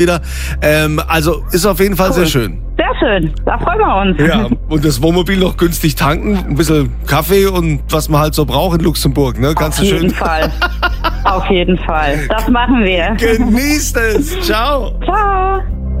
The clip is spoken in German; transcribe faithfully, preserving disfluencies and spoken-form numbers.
wieder. Ähm, also ist auf jeden Fall Cool. sehr schön. Sehr schön, da freuen wir uns. Ja, und das Wohnmobil noch günstig tanken, ein bisschen Kaffee und was man halt so braucht in Luxemburg, ne? Kannst Auf du jeden schön. Fall. Auf jeden Fall. Das machen wir. Genießt es. Ciao. Ciao.